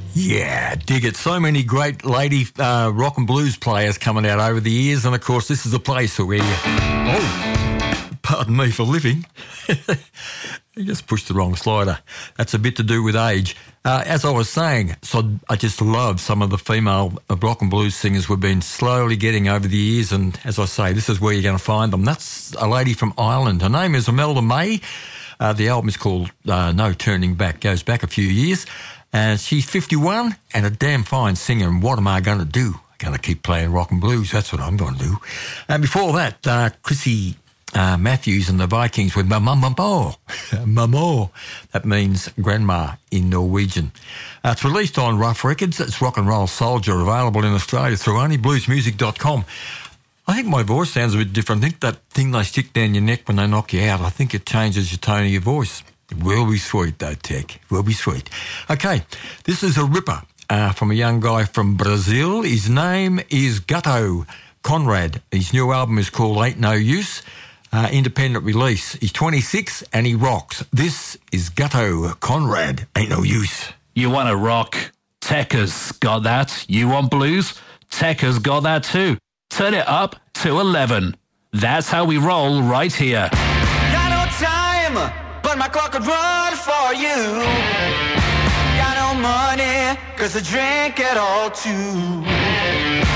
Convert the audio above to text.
Yeah, dig it. So many great lady rock and blues players coming out over the years, and of course this is a place where pardon me for living. You just pushed the wrong slider. That's a bit to do with age. As I was saying, so I just love some of the female rock and blues singers we've been slowly getting over the years, and as I say, this is where you're going to find them. That's a lady from Ireland. Her name is Imelda May. The album is called No Turning Back, goes back a few years. And she's 51 and a damn fine singer. And what am I going to do? I'm going to keep playing rock and blues. That's what I'm going to do. And before that, Chrissy Matthews and the Vikings with Mamamo. Mamo. That means grandma in Norwegian. It's released on Rough Records. It's Rock and Roll Soldier, available in Australia through onlybluesmusic.com. I think my voice sounds a bit different. I think that thing they stick down your neck when they knock you out, I think it changes your tone of your voice. It will be sweet, though, Tech. It will be sweet. Okay, this is a ripper from a young guy from Brazil. His name is Gutto Conrad. His new album is called Ain't No Use. Independent release. He's 26 and he rocks. This is Gutto Conrad. Ain't No Use. You want to rock? Tekka's got that. You want blues? Tekka's got that too. Turn it up to 11. That's how we roll right here. Got no time, but my clock could run for you. Got no money, cause I drink it all too.